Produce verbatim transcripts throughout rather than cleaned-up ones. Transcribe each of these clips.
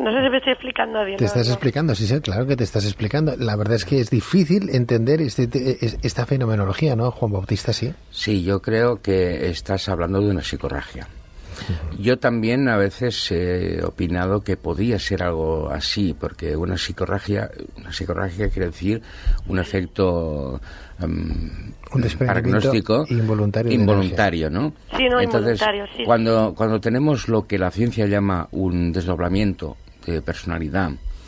no sé si me estoy explicando bien. Te ¿no? estás explicando, sí, sí, claro que te estás explicando. La verdad es que es difícil entender este, esta fenomenología, ¿no, Juan Bautista? Sí. Sí, yo creo que estás hablando de una psicorragia. Yo también a veces he opinado que podía ser algo así, porque una psicorragia, una psicorragia quiere decir un efecto um, un diagnóstico involuntario, involuntario, ¿no? Sí, no, Entonces, involuntario, sí. Cuando, cuando tenemos lo que la ciencia llama un desdoblamiento de personalidad,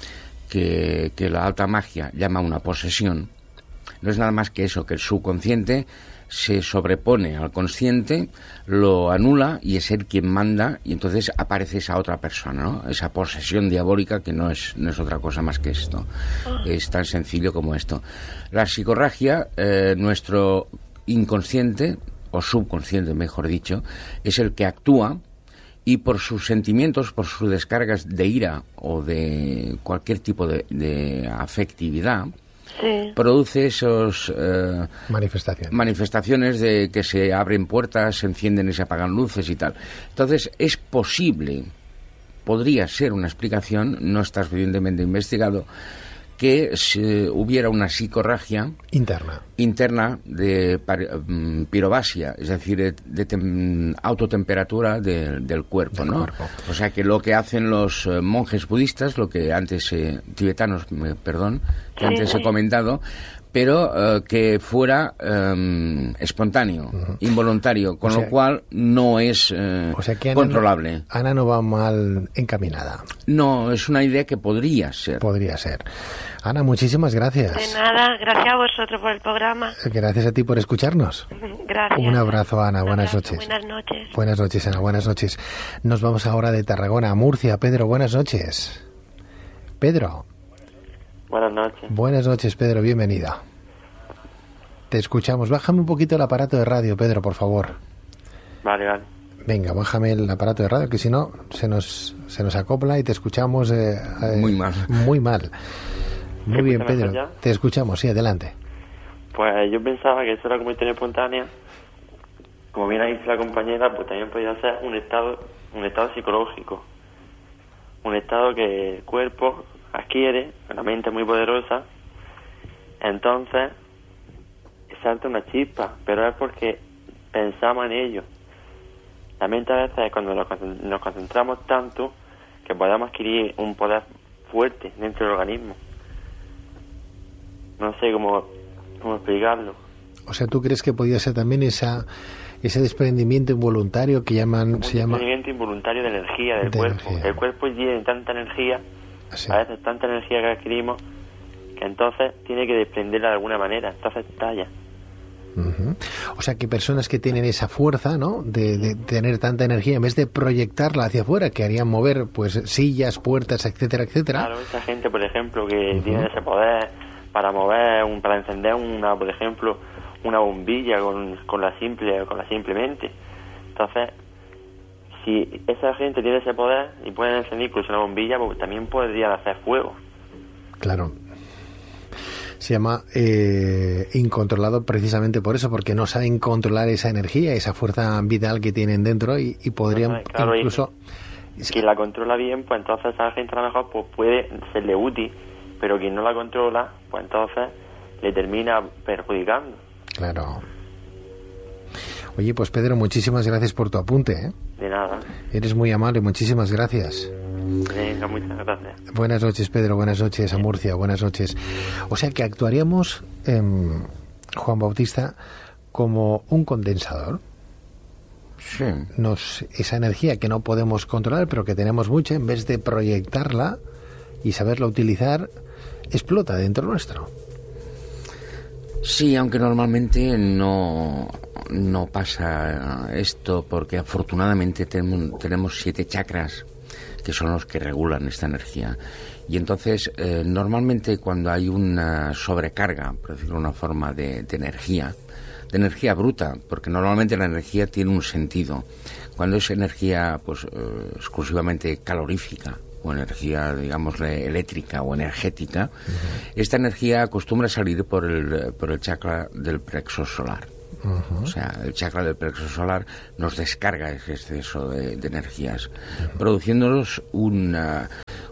que, que la alta magia llama una posesión, no es nada más que eso, que el subconsciente se sobrepone al consciente, lo anula y es él quien manda, y entonces aparece esa otra persona, ¿no? Esa posesión diabólica que no es, no es otra cosa más que esto. Es tan sencillo como esto. La psicorragia, eh, nuestro inconsciente, o subconsciente mejor dicho, es el que actúa y por sus sentimientos, por sus descargas de ira o de cualquier tipo de, de afectividad, sí, produce esos eh, manifestaciones. manifestaciones de que se abren puertas, se encienden y se apagan luces y tal. Entonces es posible, podría ser una explicación, no está suficientemente investigado, que se, hubiera una psicorragia interna interna de um, pirobasia, es decir, de, de tem, autotemperatura de, del cuerpo, del ¿no? Cuerpo. O sea que lo que hacen los uh, monjes budistas, lo que antes eh, tibetanos, me, perdón, que sí, antes sí. he comentado, pero uh, que fuera um, espontáneo, uh-huh. involuntario, con o sea, lo cual no es uh, o sea que Ana controlable. No, Ana no va mal encaminada. No, es una idea que podría ser. Podría ser. Ana, muchísimas gracias. De nada, gracias a vosotros por el programa. Gracias a ti por escucharnos. Gracias. Un abrazo, Ana. Un buenas abrazo, noches. Buenas noches. Buenas noches, Ana. Buenas noches. Nos vamos ahora de Tarragona a Murcia. Pedro, buenas noches. Pedro. Buenas noches. Buenas noches, Pedro. Bienvenida. Te escuchamos. Bájame un poquito el aparato de radio, Pedro, por favor. Vale, vale. Venga, bájame el aparato de radio, que si no se nos se nos acopla y te escuchamos eh, eh, muy mal. Muy mal. Muy bien, Pedro. Ya? Te escuchamos, sí, adelante. Pues yo pensaba que eso era combustión espontánea. Como bien ha dicho la compañera, pues también podría ser un estado, un estado psicológico. Un estado que el cuerpo adquiere, la mente muy poderosa, entonces salta una chispa, pero es porque pensamos en ello. La mente a veces es cuando nos concentramos tanto que podemos adquirir un poder fuerte dentro del organismo. No sé cómo, cómo explicarlo. O sea, ¿tú crees que podía ser también esa ese desprendimiento involuntario que llaman... Un se llama desprendimiento involuntario de energía del de cuerpo. Energía. El cuerpo tiene tanta energía, sí. a veces tanta energía que adquirimos, que entonces tiene que desprenderla de alguna manera, entonces talla. Uh-huh. O sea, que personas que tienen esa fuerza, ¿no?, de, de tener tanta energía, en vez de proyectarla hacia afuera, que harían mover pues sillas, puertas, etcétera, etcétera. Claro, esa gente, por ejemplo, que uh-huh. tiene ese poder para mover, un, para encender una, por ejemplo, una bombilla con, con la simple, con la simplemente. Entonces, si esa gente tiene ese poder y pueden encender incluso una bombilla, pues también podrían hacer fuego. Claro. Se llama eh, incontrolado precisamente por eso, porque no saben controlar esa energía, esa fuerza vital que tienen dentro y, y podrían no, claro, incluso... Quien la controla bien, pues entonces esa gente a lo mejor pues puede serle útil, pero quien no la controla, pues entonces le termina perjudicando. Claro. Oye, pues Pedro, muchísimas gracias por tu apunte, ¿eh? De nada. Eres muy amable, muchísimas gracias. Venga, muchas gracias. Buenas noches, Pedro, buenas noches a Murcia, buenas noches. O sea que actuaríamos, eh, Juan Bautista, como un condensador. Sí. Nos, esa energía que no podemos controlar, pero que tenemos mucha, en vez de proyectarla y saberla utilizar, explota dentro nuestro. Sí, aunque normalmente no, no pasa esto, porque afortunadamente tenemos, tenemos siete chakras que son los que regulan esta energía. Y entonces, eh, normalmente cuando hay una sobrecarga, por decirlo de una forma, de, de energía, de energía bruta, porque normalmente la energía tiene un sentido. Cuando es energía pues eh, exclusivamente calorífica, o energía, digamos, eléctrica o energética, uh-huh. esta energía acostumbra a salir por el, por el chakra del plexo solar. Uh-huh. O sea, el chakra del plexo solar nos descarga ese exceso de, de energías, uh-huh. produciéndonos una,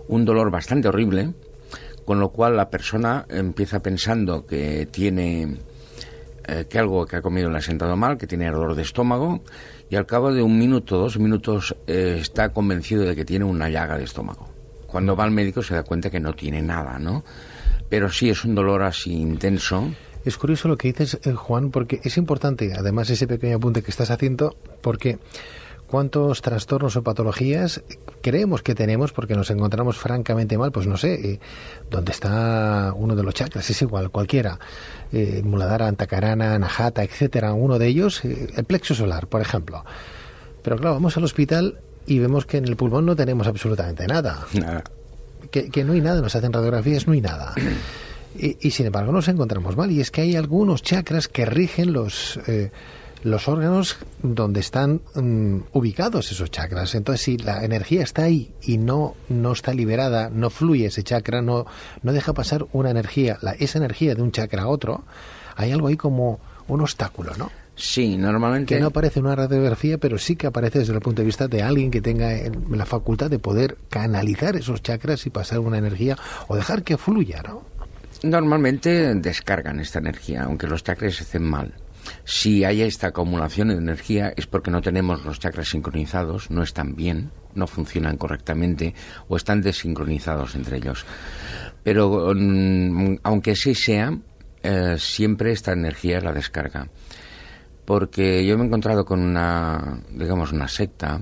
un dolor bastante horrible, con lo cual la persona empieza pensando que tiene eh, que algo que ha comido le ha sentado mal, que tiene dolor de estómago, y al cabo de un minuto, dos minutos, eh, está convencido de que tiene una llaga de estómago. Cuando va al médico se da cuenta que no tiene nada, ¿no? Pero sí es un dolor así intenso. Es curioso lo que dices, eh, Juan, porque es importante, además, ese pequeño apunte que estás haciendo, porque cuántos trastornos o patologías creemos que tenemos porque nos encontramos francamente mal, pues no sé, eh, dónde está uno de los chakras, es igual, cualquiera, eh, Muladhara, Antakarana, Anahata, etcétera, uno de ellos, eh, el plexo solar, por ejemplo. Pero claro, vamos al hospital y vemos que en el pulmón no tenemos absolutamente nada. Nada. Que, que no hay nada, nos hacen radiografías, no hay nada. Y, y sin embargo nos encontramos mal. Y es que hay algunos chakras que rigen los eh, los órganos donde están um, ubicados esos chakras. Entonces, si la energía está ahí y no no está liberada, no fluye ese chakra, no no deja pasar una energía, la, esa energía de un chakra a otro, hay algo ahí como un obstáculo, ¿no? Sí, normalmente... Que no aparece en una radiografía, pero sí que aparece desde el punto de vista de alguien que tenga la facultad de poder canalizar esos chakras y pasar una energía o dejar que fluya, ¿no? Normalmente descargan esta energía, aunque los chakras estén mal. Si hay esta acumulación de energía es porque no tenemos los chakras sincronizados, no están bien, no funcionan correctamente o están desincronizados entre ellos. Pero um, aunque así sea, eh, siempre esta energía la descarga. Porque yo me he encontrado con una, digamos, una secta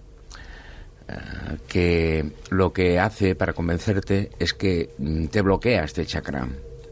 eh, que lo que hace para convencerte es que te bloquea este chakra.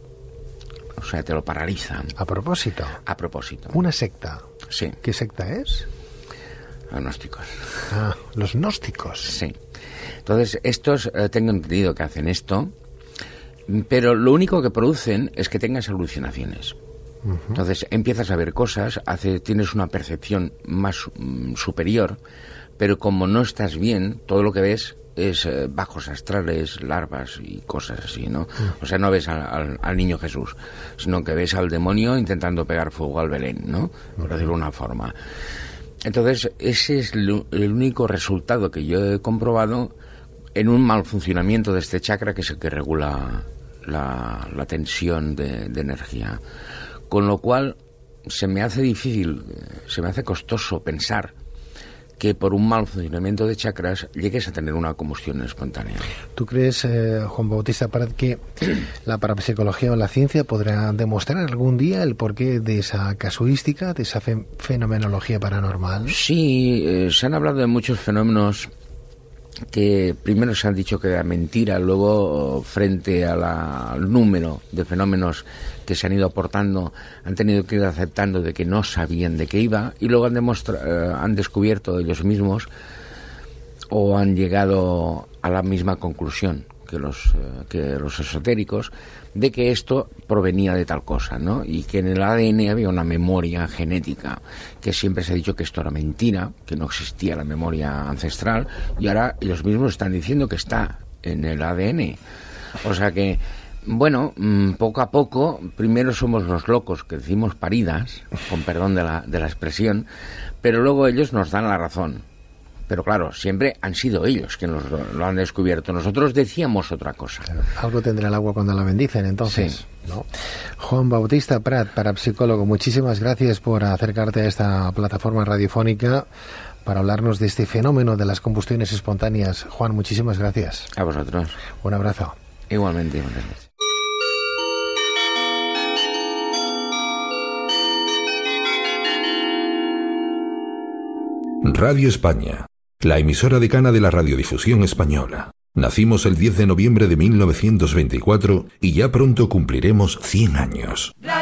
O sea, te lo paraliza. A propósito. A propósito. Una secta. Sí. ¿Qué secta es? Los gnósticos. Ah, los gnósticos. Sí. Entonces, estos, eh, tengo entendido que hacen esto, pero lo único que producen es que tengas alucinaciones. Uh-huh. Entonces empiezas a ver cosas, hace, tienes una percepción más um, superior, pero como no estás bien, todo lo que ves es eh, bajos astrales, larvas y cosas así, ¿no? Uh-huh. O sea, no ves al, al, al niño Jesús, sino que ves al demonio intentando pegar fuego al Belén, ¿no? Por uh-huh. decirlo de una forma. Entonces, ese es el, el único resultado que yo he comprobado en un mal funcionamiento de este chakra, que es el que regula la, la tensión de, de energía. Con lo cual se me hace difícil, se me hace costoso pensar que por un mal funcionamiento de chakras llegues a tener una combustión espontánea. ¿Tú crees, eh, Juan Bautista Prat, que la parapsicología o la ciencia podrá demostrar algún día el porqué de esa casuística, de esa fe- fenomenología paranormal? Sí, eh, se han hablado de muchos fenómenos que primero se han dicho que era mentira, luego frente a la, al número de fenómenos que se han ido aportando, han tenido que ir aceptando de que no sabían de qué iba, y luego han, demostra- eh, han descubierto ellos mismos o han llegado a la misma conclusión que los, eh, que los esotéricos, de que esto provenía de tal cosa, ¿no? Y que en el A D N había una memoria genética, que siempre se ha dicho que esto era mentira, que no existía la memoria ancestral, y ahora ellos mismos están diciendo que está en el A D N. O sea que, bueno, poco a poco, primero somos los locos que decimos paridas, con perdón de la, de la expresión, pero luego ellos nos dan la razón. Pero claro, siempre han sido ellos quienes lo, lo han descubierto. Nosotros decíamos otra cosa. Claro, algo tendrá el agua cuando la bendicen, entonces. Sí. ¿No? Juan Bautista Prat, parapsicólogo, muchísimas gracias por acercarte a esta plataforma radiofónica para hablarnos de este fenómeno de las combustiones espontáneas. Juan, muchísimas gracias. A vosotros. Un abrazo. Igualmente, igualmente. Radio España, la emisora decana de la radiodifusión española. Nacimos el diez de noviembre de mil novecientos veinticuatro y ya pronto cumpliremos cien años.